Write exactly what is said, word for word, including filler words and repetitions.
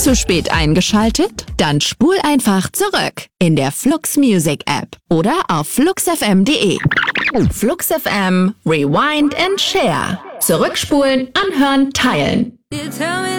Zu spät eingeschaltet? Dann spul einfach zurück in der Flux Music App oder auf flux f m punkt de. Flux F M, Rewind and Share. Zurückspulen, anhören, teilen.